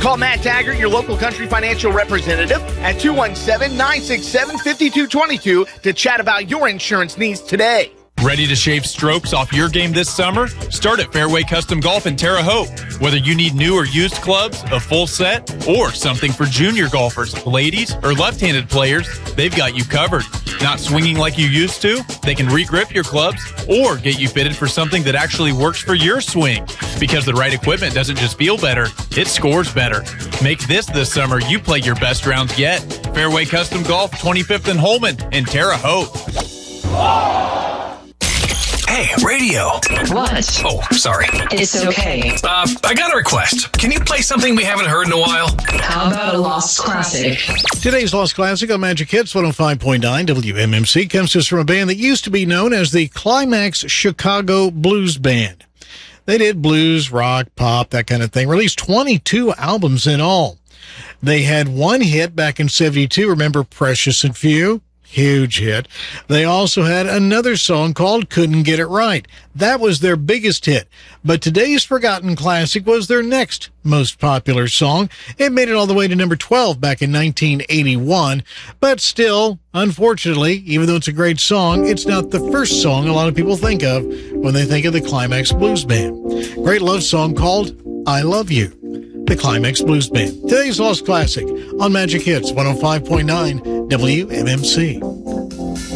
Call Matt Taggart, your local country financial representative, at 217-967-5222 to chat about your insurance needs today. Ready to shave strokes off your game this summer? Start at Fairway Custom Golf in Terre Haute. Whether you need new or used clubs, a full set, or something for junior golfers, ladies, or left-handed players, they've got you covered. Not swinging like you used to? They can re-grip your clubs or get you fitted for something that actually works for your swing. Because the right equipment doesn't just feel better, it scores better. Make this summer you play your best rounds yet. Fairway Custom Golf, 25th and Holman in Terre Haute. Hey, radio. What? Oh, sorry. It's okay. I got a request. Can you play something we haven't heard in a while? How about a Lost Classic? Today's Lost Classic on Magic Hits 105.9 WMMC comes to us from a band that used to be known as the Climax Chicago Blues Band. They did blues, rock, pop, that kind of thing. Released 22 albums in all. They had one hit back in 72. Remember Precious and Few? Huge hit. They also had another song called Couldn't Get It Right. That was their biggest hit. But today's forgotten classic was their next most popular song. It made it all the way to number 12 back in 1981. But still, unfortunately, even though it's a great song, it's not the first song a lot of people think of when they think of the Climax Blues Band. Great love song called I Love You. The Climax Blues Band. Today's Lost Classic on Magic Hits 105.9 WMMC.